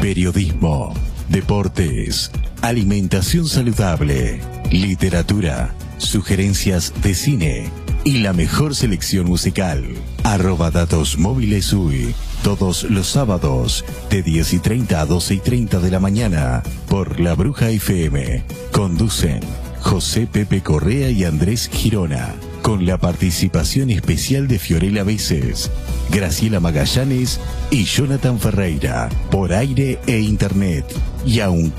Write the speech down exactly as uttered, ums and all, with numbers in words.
periodismo, deportes, alimentación saludable, literatura, sugerencias de cine y la mejor selección musical. Arroba Datos Móviles U Y, todos los sábados de diez y treinta a doce y treinta de la mañana por La Bruja F M. Conducen José Pepe Correa y Andrés Girona, con la participación especial de Fiorella Veces, Graciela Magallanes y Jonathan Ferreira, por aire e internet. Y aún